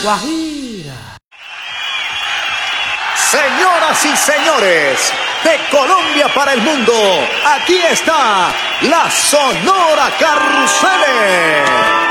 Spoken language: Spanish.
Guajira. Señoras y señores, de Colombia para el mundo, aquí está la Sonora Carruseles.